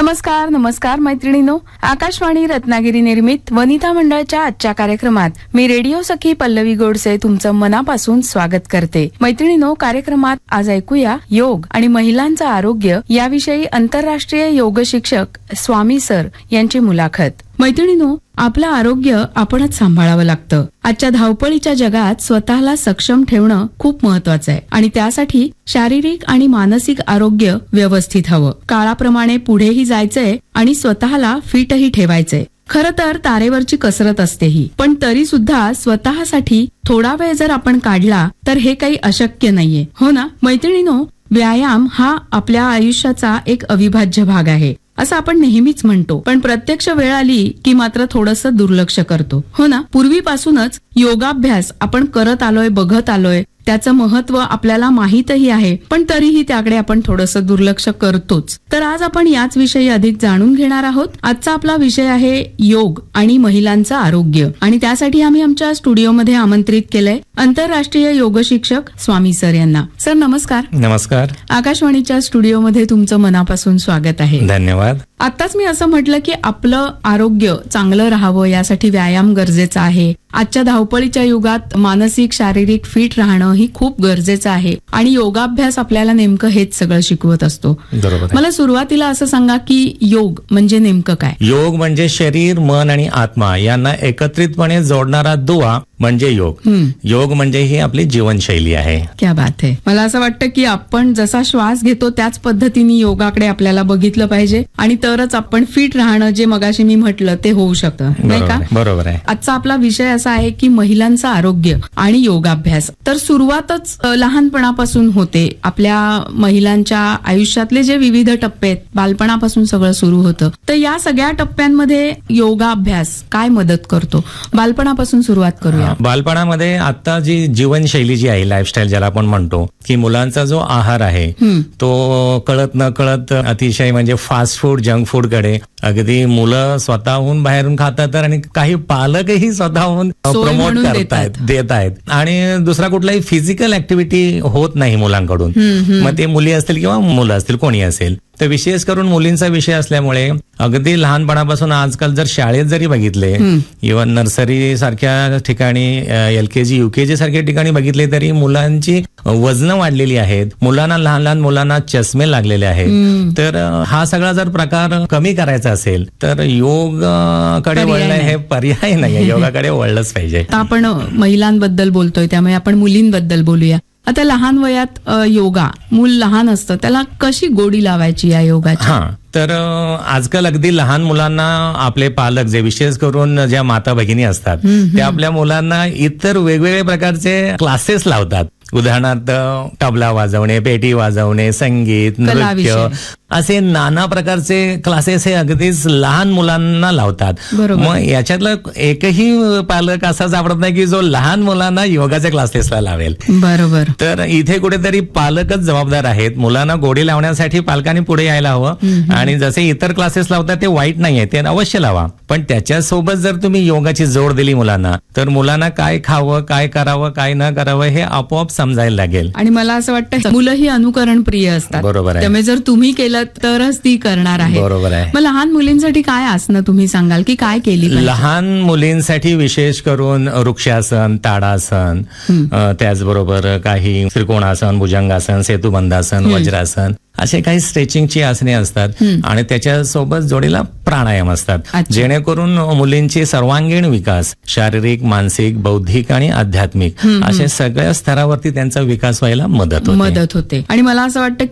नमस्कार मैत्रिणींनो. आकाशवाणी रत्नागिरी निर्मित वनिता मंडळच्या आजच्या कार्यक्रमात मी रेडिओ सखी पल्लवी गोडसे तुमचं मनापासून स्वागत करते. मैत्रिणींनो, कार्यक्रमात आज ऐकूया योग आणि महिलांचं आरोग्य याविषयी आंतरराष्ट्रीय योग शिक्षक स्वामी सर यांची मुलाखत. मैत्रिणींनो, आपलं आरोग्य आपणच सांभाळावं लागतं. आजच्या धावपळीच्या जगात स्वतःला सक्षम ठेवणं खूप महत्वाचं आहे आणि त्यासाठी शारीरिक आणि मानसिक आरोग्य व्यवस्थित हवं. काळाप्रमाणे पुढेही जायचंय आणि स्वतःला फिटही ठेवायचंय. खरं तर तारेवरची कसरत असते ही, पण तरी सुद्धा स्वतःसाठी थोडा वेळ जर आपण काढला तर हे काही अशक्य नाहीये, हो ना मैत्रिणींनो. व्यायाम हा आपल्या आयुष्याचा एक अविभाज्य भाग आहे असं आपण नेहमीच म्हणतो, पण प्रत्यक्ष वेळ आली की मात्र थोडंसं दुर्लक्ष करतो, हो ना. पूर्वीपासूनच योगाभ्यास आपण करत आलोय, बघत आलोय, त्याचं महत्व आपल्याला माहीतही आहे, पण तरीही त्याकडे आपण थोडंसं दुर्लक्ष करतोच. तर आज आपण याच विषयी अधिक जाणून घेणार आहोत. आजचा आपला विषय आहे योग आणि महिलांचं आरोग्य, आणि त्यासाठी आम्ही आमच्या स्टुडिओमध्ये आमंत्रित केलंय आंतरराष्ट्रीय योग शिक्षक स्वामी सर यांना. सर नमस्कार. नमस्कार. आकाशवाणीच्या स्टुडिओमध्ये तुमचं मनापासून स्वागत आहे. धन्यवाद. आताच मी असं म्हटलं की आपलं आरोग्य चांगलं राहावं यासाठी व्यायाम गरजेचा आहे. आजच्या धावपळीच्या युगात मानसिक शारीरिक फिट राहणं ही खूप गरजेचं आहे आणि योगाभ्यास आपल्याला नेमकं हेच सगळं शिकवत असतो. बरोबर. मला सुरुवातीला असं सांगा की योग म्हणजे नेमकं काय? योग म्हणजे शरीर, मन आणि आत्मा यांना एकत्रितपणे जोडणारा दुवा म्हणजे योग. योग म्हणजे ही आपली जीवनशैली आहे. क्या बात आहे. मला असं वाटतं की आपण जसा श्वास घेतो त्याच पद्धतीने योगाकडे आपल्याला बघितलं पाहिजे आणि तरच आपण फिट राहणं, जे मगाशी मी म्हटलं, ते होऊ शकतं, नाही का? बरोबर आहे. आजचा आपला विषय असा आहे की महिलांचं आरोग्य आणि योगाभ्यास. तर सुरुवातच लहानपणापासून होते. आपल्या महिलांच्या आयुष्यातले जे विविध टप्पे आहेत, बालपणापासून सगळं सुरू होतं. तर या सगळ्या टप्प्यांमध्ये योगाभ्यास काय मदत करतो? बालपणापासून सुरुवात करूया. बालपणामध्ये आता जी जीवनशैली जी आहे, लाईफस्टाईल ज्याला आपण म्हणतो, की मुलांचा जो आहार आहे तो कळत न कळत अतिशय म्हणजे फास्ट फूड, जंक फूड कडे अगदी मुलं स्वतःहून बाहेरून खातात आणि काही पालकही स्वतःहून प्रमोट करतायत, देत आहेत. आणि दुसरा कुठलाही फिजिकल ऍक्टिव्हिटी होत नाही मुलांकडून. मग ते मुली असतील किंवा मुलं असतील, कोणी असेल. तर विशेष करून मुलींचा विषय असल्यामुळे अगदी लहानपणापासून आजकाल जर शाळेत जरी बघितले, इव्हन नर्सरी सारख्या ठिकाणी, LKG UKG सारख्या ठिकाणी बघितले, तरी मुलांची वजनं वाढलेली आहेत. मुलांना, लहान लहान मुलांना चष्मे लागलेले आहेत. तर हा सगळा जर प्रकार कमी करायचा असेल तर योगाकडे वळणं हे पर्याय नाही. योगाकडे वळलंच पाहिजे. आपण महिलांबद्दल बोलतोय त्यामुळे आपण मुलींबद्दल बोलूया. आता लहान वयात योगा, मूल लहान असतं, त्याला कशी गोडी लावायची या योगाची? तर आजकाल अगदी लहान मुलांना आपले पालक, जे विशेष करून ज्या माता भगिनी असतात, त्या आपल्या मुलांना इतर वेगवेगळे प्रकारचे क्लासेस लावतात. उदाहरणार्थ तबला वाजवणे, पेटी वाजवणे, संगीत, नृत्य, असे नाना प्रकारचे क्लासेस हे अगदीच लहान मुलांना लावतात. मग याच्यातलं एकही पालक असा सापडत नाही की जो लहान मुलांना योगाच्या क्लासेसला लावेल. बरोबर. तर इथे कुठेतरी पालकच जबाबदार आहेत. मुलांना गोडी लावण्यासाठी पालकांनी पुढे यायला हवं. आणि जसे इतर क्लासेस लावतात ते वाईट नाहीये, ते अवश्य लावा, पण त्याच्यासोबत जर तुम्ही योगाची जोड दिली मुलांना, तर मुलांना काय खावं, काय करावं, काय न करावं हे आपोआप समजायला लागेल. आणि मला असं वाटतं मुलं ही अनुकरण प्रिय असतात. बरोबर आहे. त्यामुळे जर तुम्ही केलं तरच ती करणार आहे. बरोबर आहे. मग लहान मुलींसाठी काय आसनं तुम्ही सांगाल की काय केली पाहिजे? लहान मुलींसाठी विशेष करून वृक्षासन, ताडासन, त्याचबरोबर काही त्रिकोणासन, भुजंगासन, सेतुबंधासन, वज्रासन, असे काही स्ट्रेचिंगची आसने असतात. आणि त्याच्यासोबत जोडीला प्राणायाम असतात, जेणेकरून मुलींची सर्वांगीण विकास, शारीरिक, मानसिक, बौद्धिक आणि आध्यात्मिक अशा सगळ्या स्तरावरती त्यांचा विकास व्हायला मदत होते. आणि मला असं वाटतं